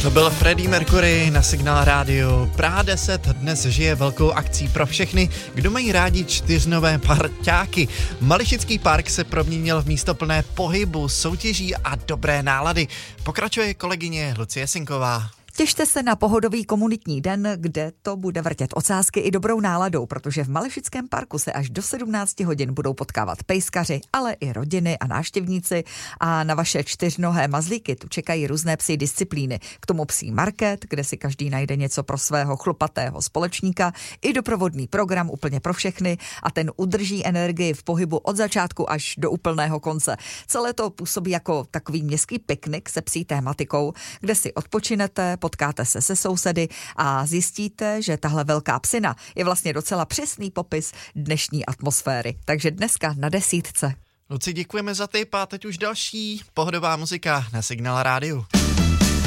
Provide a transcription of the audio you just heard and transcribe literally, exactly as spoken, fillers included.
To byl Freddie Mercury na Signál rádiu. Praha deset dnes žije velkou akcí pro všechny, kdo mají rádi čtyřnové parťáky. Mališický park se proměnil v místo plné pohybu, soutěží a dobré nálady. Pokračuje kolegyně Lucie Sinková. Těšte se na pohodový komunitní den, kde to bude vrtět ocásky i dobrou náladou, protože v Mališickém parku se až do sedmnácti hodin budou potkávat pejskaři, ale i rodiny a návštěvníci a na vaše čtyřnohé mazlíky tu čekají různé psí disciplíny. K tomu psí market, kde si každý najde něco pro svého chlupatého společníka, i doprovodný program úplně pro všechny a ten udrží energii v pohybu od začátku až do úplného konce. Celé to působí jako takový městský piknik se psí tématikou, kde si odpočinete, potkáte se se sousedy a zjistíte, že tahle velká psina je vlastně docela přesný popis dnešní atmosféry. Takže dneska na desítce. Luci, děkujeme za tip a teď už další pohodová muzika na Signál rádiu.